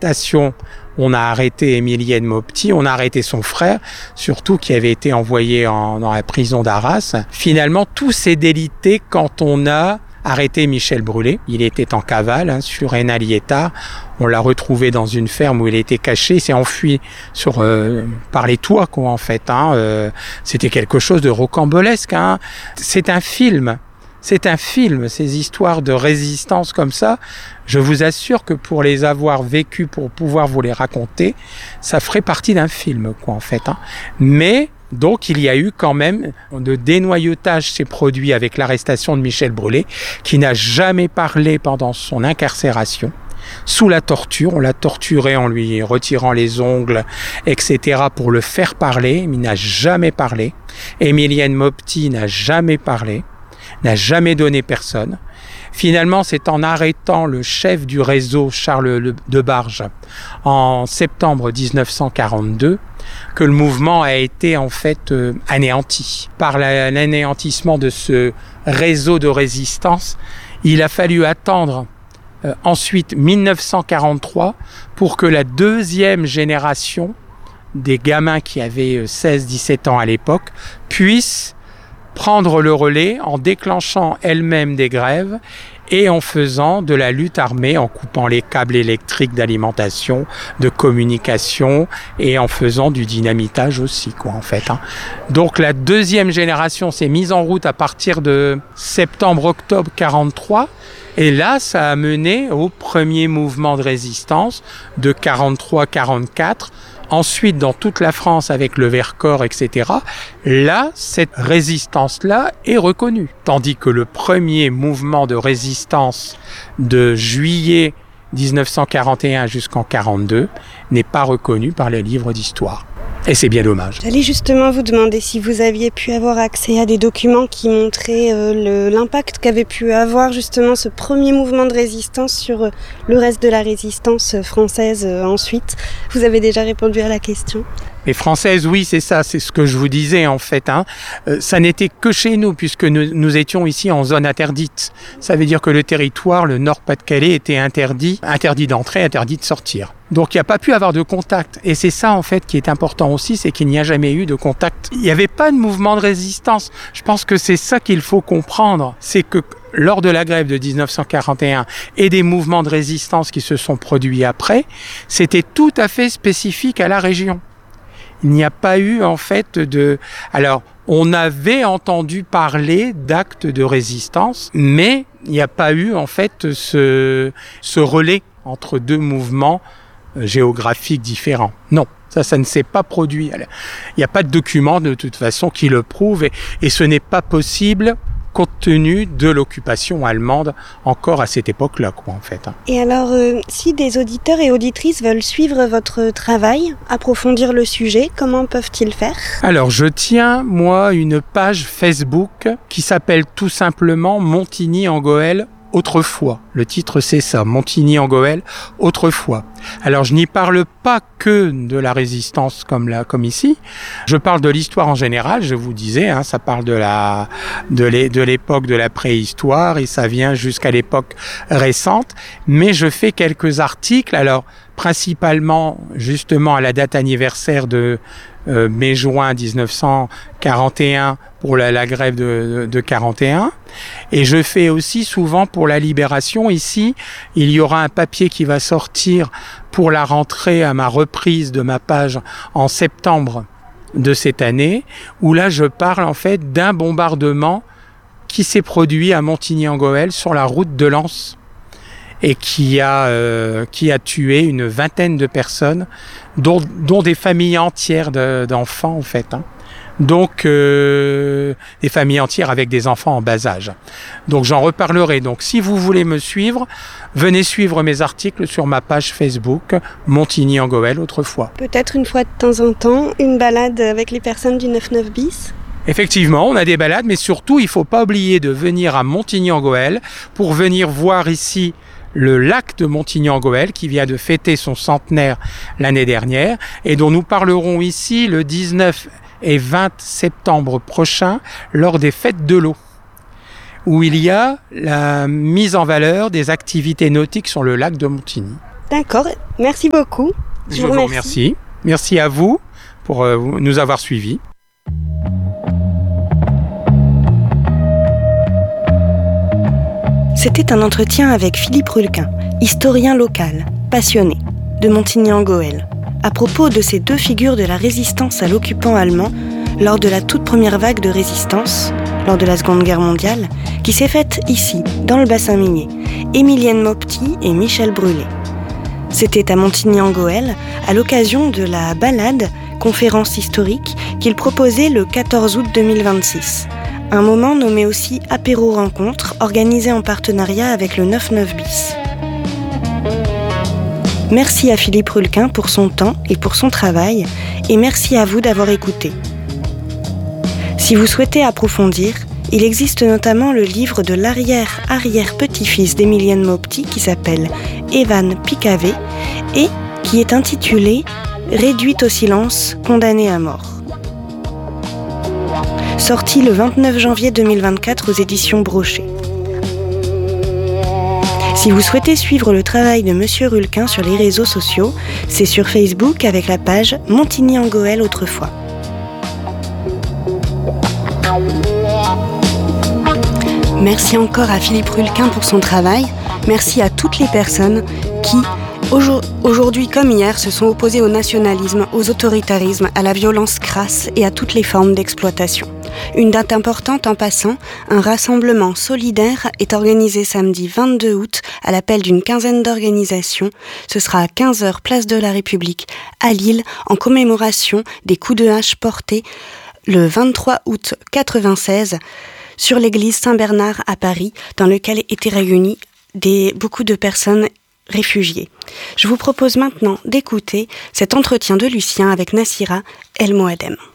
l'arrestation, on a arrêté Émilienne Maupetit, on a arrêté son frère, surtout qui avait été envoyé dans la prison d'Arras. Finalement, tout s'est délité quand on a arrêté Michel Brûlé. Il était en cavale sur Hénin-Liétard. On l'a retrouvé dans une ferme où il était caché. Il s'est enfui par les toits, quoi, en fait. C'était quelque chose de rocambolesque. C'est un film. Ces histoires de résistance comme ça, je vous assure que pour les avoir vécues, pour pouvoir vous les raconter, ça ferait partie d'un film, quoi, en fait. Mais donc, il y a eu quand même de dénoyautage s'est produit avec l'arrestation de Michel Brûlé, qui n'a jamais parlé pendant son incarcération. Sous la torture, on l'a torturé en lui retirant les ongles, etc. pour le faire parler, mais il n'a jamais parlé. Émilienne Maupetit n'a jamais parlé, n'a jamais donné personne. Finalement, c'est en arrêtant le chef du réseau, Charles Debarge, en septembre 1942, que le mouvement a été en fait anéanti. Par l'anéantissement de ce réseau de résistance, il a fallu attendre ensuite 1943 pour que la deuxième génération des gamins qui avaient 16-17 ans à l'époque puisse prendre le relais en déclenchant elle-même des grèves et en faisant de la lutte armée, en coupant les câbles électriques d'alimentation, de communication et en faisant du dynamitage aussi, quoi, en fait. Donc la deuxième génération s'est mise en route à partir de septembre-octobre 43. Et là, ça a mené au premier mouvement de résistance de 43-44. Ensuite, dans toute la France, avec le Vercors, etc., là, cette résistance-là est reconnue. Tandis que le premier mouvement de résistance de juillet 1941 jusqu'en 42 n'est pas reconnu par les livres d'histoire. Et c'est bien dommage. J'allais justement vous demander si vous aviez pu avoir accès à des documents qui montraient l'impact qu'avait pu avoir justement ce premier mouvement de résistance sur le reste de la résistance française ensuite. Vous avez déjà répondu à la question. Les Françaises, oui, c'est ça, c'est ce que je vous disais en fait. Ça n'était que chez nous puisque nous étions ici en zone interdite. Ça veut dire que le territoire, le Nord-Pas-de-Calais, était interdit d'entrer, interdit de sortir. Donc il n'y a pas pu avoir de contact. Et c'est ça en fait qui est important aussi, c'est qu'il n'y a jamais eu de contact. Il n'y avait pas de mouvement de résistance. Je pense que c'est ça qu'il faut comprendre. C'est que lors de la grève de 1941 et des mouvements de résistance qui se sont produits après, c'était tout à fait spécifique à la région. Il n'y a pas eu en fait Alors, on avait entendu parler d'actes de résistance, mais il n'y a pas eu en fait ce relais entre deux mouvements géographiques différents. Non, ça ne s'est pas produit. Il n'y a pas de document de toute façon qui le prouve et ce n'est pas possible compte tenu de l'occupation allemande encore à cette époque-là, quoi, en fait. Et alors, si des auditeurs et auditrices veulent suivre votre travail, approfondir le sujet, comment peuvent-ils faire ? Alors, je tiens, moi, une page Facebook qui s'appelle tout simplement Montigny-en-Goël autrefois. Le titre, c'est ça, Montigny-en-Goël autrefois. Alors, je n'y parle pas que de la résistance comme ici. Je parle de l'histoire en général, je vous disais, ça parle de l'époque de la préhistoire et ça vient jusqu'à l'époque récente. Mais je fais quelques articles, alors principalement justement à la date anniversaire de mai-juin 1941 pour la grève de 41. Et je fais aussi souvent pour la Libération. Ici, il y aura un papier qui va sortir pour la rentrée à ma reprise de ma page en septembre de cette année, où là je parle en fait d'un bombardement qui s'est produit à Montigny-en-Goël sur la route de Lens et qui a tué une vingtaine de personnes, dont des familles entières d'enfants en fait. Donc des familles entières avec des enfants en bas âge. Donc j'en reparlerai. Donc si vous voulez me suivre, venez suivre mes articles sur ma page Facebook Montigny-en-Goël autrefois. Peut-être une fois de temps en temps, une balade avec les personnes du 9-9 bis ? Effectivement, on a des balades, mais surtout il ne faut pas oublier de venir à Montigny-en-Goël pour venir voir ici le lac de Montigny-en-Goël qui vient de fêter son centenaire l'année dernière et dont nous parlerons ici le 19 et 20 septembre prochain lors des fêtes de l'eau, où il y a la mise en valeur des activités nautiques sur le lac de Montigny. D'accord, merci beaucoup. Je vous remercie. Merci à vous pour nous avoir suivis. C'était un entretien avec Philippe Rulquin, historien local, passionné, de Montigny-en-Gohelle, à propos de ces deux figures de la résistance à l'occupant allemand lors de la toute première vague de résistance, lors de la Seconde Guerre mondiale, qui s'est faite ici, dans le bassin minier, Émilienne Maupetit et Michel Brûlé. C'était à Montigny-en-Gohelle, à l'occasion de la balade, conférence historique, qu'il proposait le 14 août 2026. Un moment nommé aussi Apéro Rencontre, organisé en partenariat avec le 99 bis. Merci à Philippe Rulquin pour son temps et pour son travail, et merci à vous d'avoir écouté. Si vous souhaitez approfondir, il existe notamment le livre de l'arrière-arrière-petit-fils d'Émilienne Maupetit qui s'appelle Evan Picavé et qui est intitulé « Réduite au silence, condamnée à mort ». Sorti le 29 janvier 2024 aux éditions Brochet. Si vous souhaitez suivre le travail de Monsieur Rulquin sur les réseaux sociaux, c'est sur Facebook avec la page Montigny-en-Gohelle autrefois. Merci encore à Philippe Rulquin pour son travail. Merci à toutes les personnes qui, aujourd'hui comme hier, se sont opposées au nationalisme, aux autoritarismes, à la violence crasse et à toutes les formes d'exploitation. Une date importante en passant, un rassemblement solidaire est organisé samedi 22 août à l'appel d'une quinzaine d'organisations. Ce sera à 15h place de la République à Lille en commémoration des coups de hache portés le 23 août 1996 sur l'église Saint-Bernard à Paris, dans lequel étaient réunies beaucoup de personnes réfugiées. Je vous propose maintenant d'écouter cet entretien de Lucien avec Nassira El Moadem.